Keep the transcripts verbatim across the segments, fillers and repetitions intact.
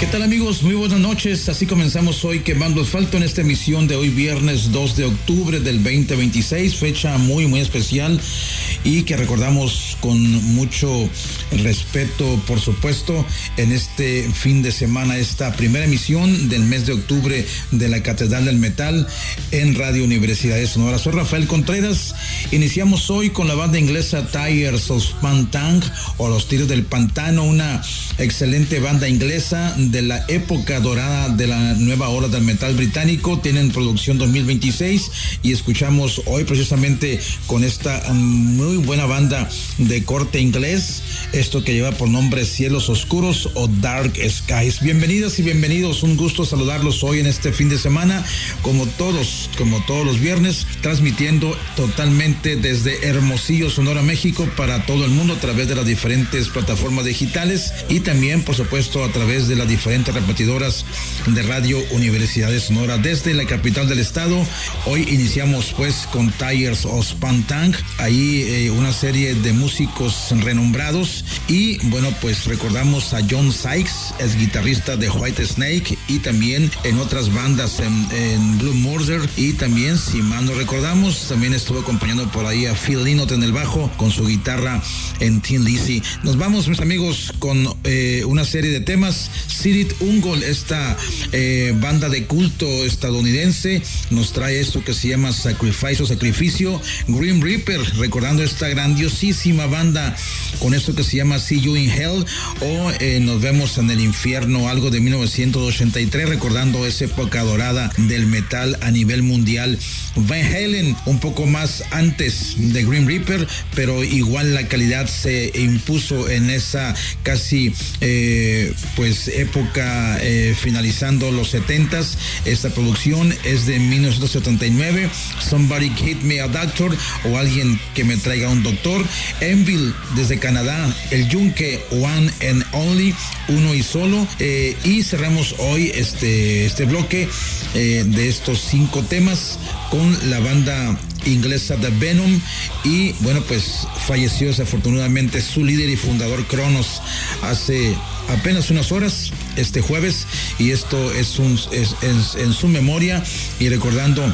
¿Qué tal, amigos? Muy buenas noches. Así comenzamos hoy Quemando Asfalto en esta emisión de hoy viernes dos de octubre del veinte veintiséis, fecha muy muy especial y que recordamos con mucho respeto, por supuesto, en este fin de semana, esta primera emisión del mes de octubre de la Catedral del Metal en Radio Universidad de Sonora. Soy Rafael Contreras. Iniciamos hoy con la banda inglesa Tires of Pantang o Los Tiros del Pantano, una excelente banda inglesa de la época dorada de la nueva ola del metal británico. Tienen producción dos mil veintiséis y escuchamos hoy precisamente con esta muy buena banda de corte inglés, esto que lleva por nombre Cielos Oscuros o Dark Skies. Bienvenidas y bienvenidos, un gusto saludarlos hoy en este fin de semana, como todos, como todos los viernes, transmitiendo totalmente desde Hermosillo, Sonora, México, para todo el mundo a través de las diferentes plataformas digitales y también, por supuesto, a través de las diferentes repetidoras de Radio Universidad de Sonora desde la capital del estado. Hoy iniciamos pues con Tires of Pantang, ahí eh, una serie de músicos renombrados y bueno, pues recordamos a John Sykes, es guitarrista de White Snake y también en otras bandas en, en Blue Murder, y también, si mal no recordamos, también estuvo acompañando por ahí a Phil Lynott en el bajo con su guitarra en Tin Lizzy. Nos vamos, mis amigos, con eh, una serie de temas. Cirith Ungol, esta eh, banda de culto estadounidense, nos trae esto que se llama Sacrifice o Sacrificio. Grim Reaper, recordando esta grandiosísima banda con esto que se llama See You in Hell, o eh, Nos Vemos en el Infierno, algo de mil novecientos ochenta y tres, recordando esa época dorada del metal a nivel mundial. Van Halen, un poco más antes de Grim Reaper, pero igual la calidad se impuso en esa casi eh, pues época eh, finalizando los setentas. Esta producción es de mil novecientos setenta y nueve. Somebody Hit Me a Doctor, o Alguien que me traiga un doctor. Envil, desde Canadá, El Yunque, One and Only, uno y solo. Eh, y cerramos hoy este, este bloque eh, de estos cinco temas con la banda inglesa de Venom, y bueno, pues falleció desafortunadamente su líder y fundador Cronos hace apenas unas horas, este jueves, y esto es, un, es, es en su memoria y recordando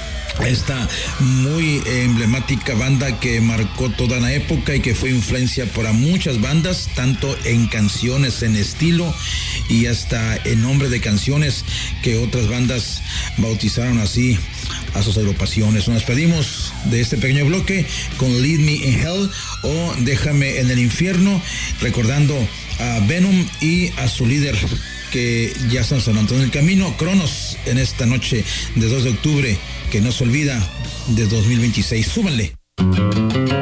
esta muy emblemática banda que marcó toda la época y que fue influencia para muchas bandas, tanto en canciones, en estilo y hasta en nombre de canciones que otras bandas bautizaron así a sus agrupaciones. Nos despedimos de este pequeño bloque con Lead Me in Hell o Déjame en el Infierno, recordando a Venom y a su líder que ya están sonando en el camino, Cronos, en esta noche de dos de octubre que no se olvida de dos mil veintiséis. Súbanle.